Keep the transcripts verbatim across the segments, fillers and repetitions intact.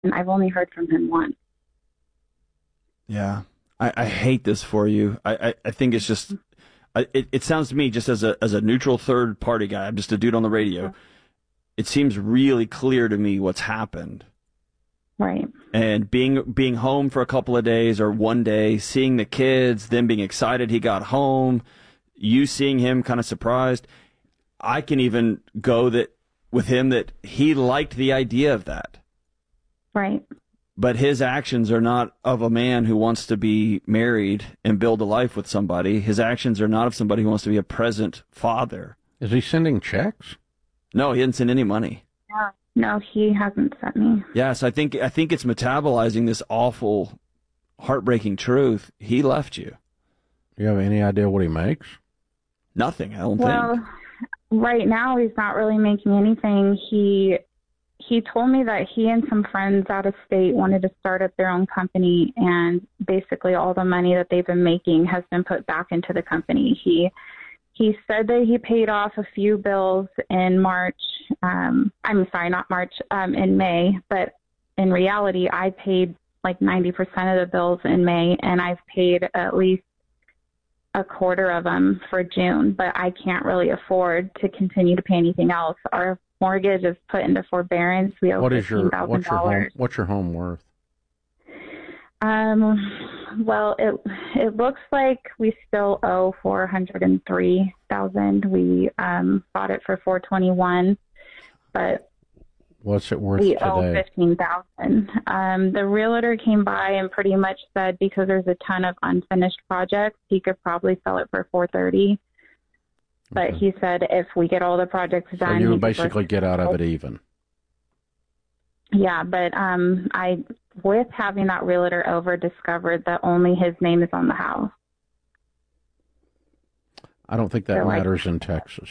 and I've only heard from him once. Yeah. I, I hate this for you. I, I, I think it's just, I, it, it sounds to me, just as a as a neutral third party guy, I'm just a dude on the radio, yeah. It seems really clear to me what's happened. Right. And being being home for a couple of days or one day, seeing the kids, then being excited he got home, you seeing him kind of surprised. I can even go that with him that he liked the idea of that. Right. But his actions are not of a man who wants to be married and build a life with somebody. His actions are not of somebody who wants to be a present father. Is he sending checks? No, he didn't send any money. Yeah. No, he hasn't sent me. Yes, I think I think it's metabolizing this awful, heartbreaking truth. He left you. Do you have any idea what he makes? Nothing, I don't well, think. Well, right now he's not really making anything. He he told me that he and some friends out of state wanted to start up their own company, and basically all the money that they've been making has been put back into the company. He He said that he paid off a few bills in March. Um, I'm sorry, not March, um, in May. But in reality, I paid like ninety percent of the bills in May, and I've paid at least a quarter of them for June. But I can't really afford to continue to pay anything else. Our mortgage is put into forbearance. We owe what is your what's your home what's your home worth? Um, well, it it looks like we still owe four hundred and three thousand. We um bought it for four twenty one, but what's it worth we today? owe fifteen thousand. Um, the realtor came by and pretty much said because there's a ton of unfinished projects, he could probably sell it for four thirty. But Okay. he said if we get all the projects done, So you'll he'd be basically worth- get out of it even. Yeah, but um, I, with having that realtor over, discovered that only his name is on the house. I don't think that So, like- matters in Texas.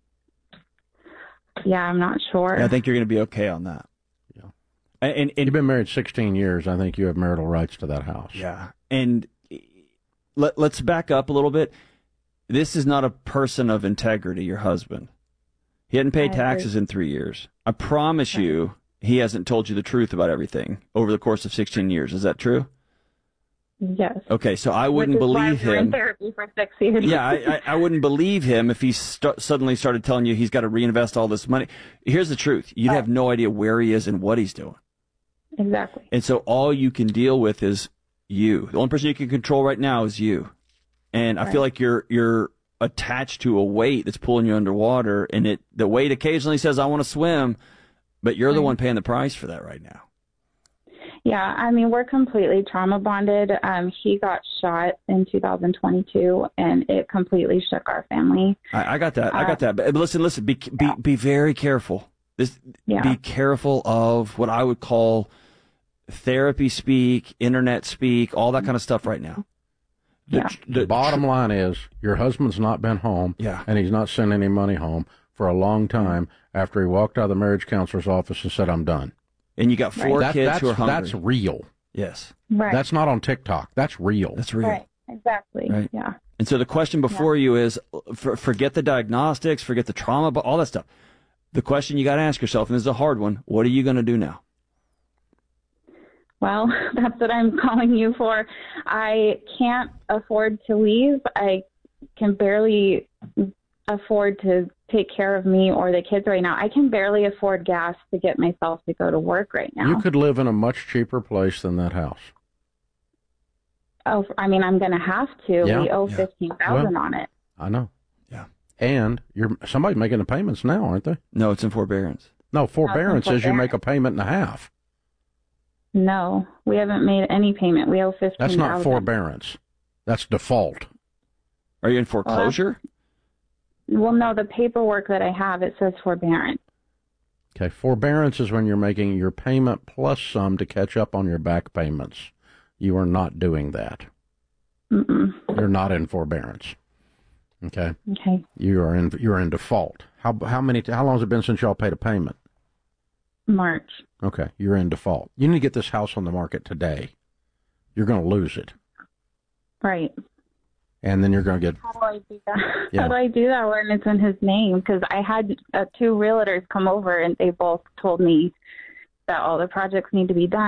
Yeah, I'm not sure. Yeah, I think you're going to be okay on that. Yeah. And, and, and You've been married sixteen years. I think you have marital rights to that house. yeah, and let let's back up a little bit. This is not a person of integrity. Your husband, he hadn't paid I taxes agree. in three years. I promise you, he hasn't told you the truth about everything over the course of sixteen years. Is that true? Yes. Okay, so I wouldn't Which is why believe we were in him. therapy for six years. Yeah, I, I, I wouldn't believe him if he st- suddenly started telling you he's got to reinvest all this money. Here's the truth. You'd have no idea where he is and what he's doing. Exactly. And so all you can deal with is you. The only person you can control right now is you. And I Right. feel like you're you're attached to a weight that's pulling you underwater, and it the weight occasionally says, I want to swim, but you're the Right. one paying the price for that right now. Yeah, I mean, we're completely trauma bonded. Um, he got shot in two thousand twenty-two, and it completely shook our family. I, I got that. I Uh, got that. But listen, listen. Be be yeah. be very careful. This Yeah. be careful of what I would call therapy speak, internet speak, all that kind of stuff right now. The, Yeah. The bottom line is your husband's not been home, Yeah. and he's not sending any money home for a long time after he walked out of the marriage counselor's office and said, I'm done. And you got four That- kids that's, who are hungry. that's real. Yes, Right. That's not on TikTok. That's real. that's real. right. Exactly. Right. Yeah. And so the question before you is, for, forget the diagnostics, forget the trauma, but all that stuff. The question you got to ask yourself, and this is a hard one, what are you going to do now? Well, that's what I'm calling you for. I can't afford to leave. I can barely afford to take care of me or the kids right now. I can barely afford gas to get myself to go to work right now. You could live in a much cheaper place than that house. Oh, I mean, I'm going to have to. Yeah. We owe Yeah. fifteen thousand Well- on it. I know. Yeah. And you're somebody's making the payments now, aren't they? No, it's in forbearance. No, forbearance No, is you make a forbearance. payment and a half. No, we haven't made any payment. We owe fifteen thousand. That's not forbearance. That's default. Are you in foreclosure? Well, no, the paperwork that I have, it says forbearance. Okay, forbearance is when you're making your payment plus some to catch up on your back payments. You are not doing that. Mm-mm. You're not in forbearance. Okay, Okay. you are in you're in default. How how many how long has it been since y'all paid a payment? March. Okay, you're in default. You need to get this house on the market today. You're going to lose it, Right. and then you're going to get How do I do that? Yeah. How do I do that when it's in his name? Because I had uh, two realtors come over and they both told me that all the projects need to be done.